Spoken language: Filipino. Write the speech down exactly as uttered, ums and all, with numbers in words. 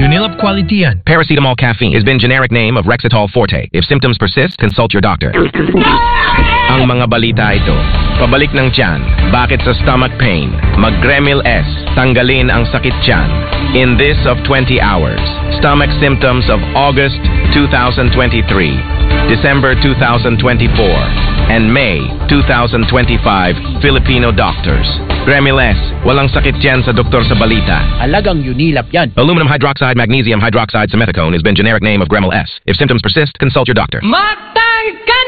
Unilap quality yan. Paracetamol caffeine has been generic name of Rexetol Forte. If symptoms persist, consult your doctor. Ang mga balita ito. Pabalik ng tiyan. Bakit sa stomach pain? Mag-Gremil S. Tanggalin ang sakit tiyan. In this of twenty hours. Stomach symptoms of August two thousand twenty-three, December two thousand twenty-four, and May two thousand twenty-five. Filipino doctors. Gremil S. Walang sakit tiyan sa doktor sa balita. Alagang Unilap yan. Aluminum hydroxide magnesium hydroxide simethicone has been generic name of Gremil S. If symptoms persist, consult your doctor. Matangka!